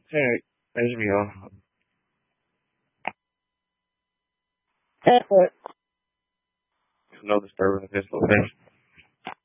Sí, es mío. No disturb at this location.